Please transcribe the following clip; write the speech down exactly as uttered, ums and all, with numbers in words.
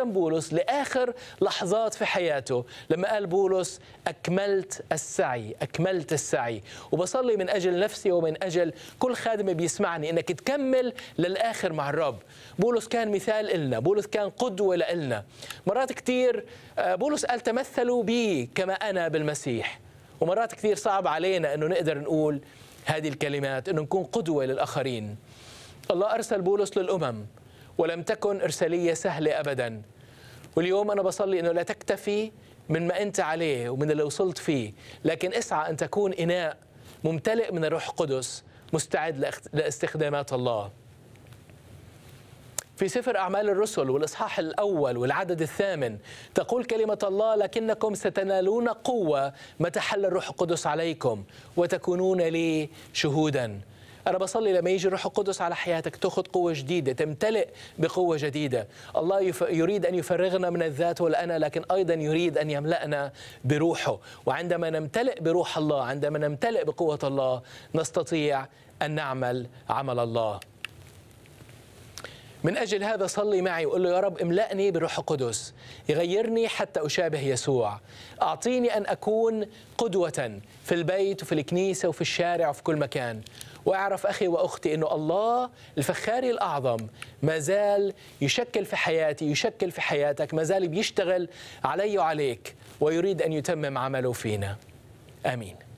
ختم بولس لآخر لحظات في حياته لما قال بولس أكملت السعي، أكملت السعي. وبصلي من أجل نفسي ومن أجل كل خادم بيسمعني إنك تكمل للآخر مع الرب. بولس كان مثال إلنا، بولس كان قدوة لإلنا. مرات كتير بولس قال تمثلوا بي كما أنا بالمسيح، ومرات كثير صعب علينا أنه نقدر نقول هذه الكلمات، أنه نكون قدوة للآخرين. الله أرسل بولس للأمم ولم تكن إرسالية سهلة أبدا. واليوم أنا بصلي أنه لا تكتفي من ما أنت عليه ومن اللي وصلت فيه، لكن اسعى أن تكون إناء ممتلئ من الروح القدس مستعد لاستخدامات الله. في سفر أعمال الرسل والإصحاح الأول والعدد الثامن تقول كلمة الله: لكنكم ستنالون قوة متى حل الروح القدس عليكم وتكونون لي شهودا. أنا بصلي لما يجي الروح القدس على حياتك تأخذ قوة جديدة، تمتلئ بقوة جديدة. الله يريد أن يفرغنا من الذات والأنا، لكن أيضا يريد أن يملأنا بروحه. وعندما نمتلئ بروح الله، عندما نمتلئ بقوة الله، نستطيع أن نعمل عمل الله. من أجل هذا صلي معي وقل له: يا رب املأني بروح القدس، يغيرني حتى أشابه يسوع. أعطيني أن أكون قدوة في البيت وفي الكنيسة وفي الشارع وفي كل مكان. وأعرف أخي وأختي أنه الله الفخاري الأعظم ما زال يشكل في حياتي، يشكل في حياتك، ما زال بيشتغل علي وعليك، ويريد أن يتمم عمله فينا. آمين.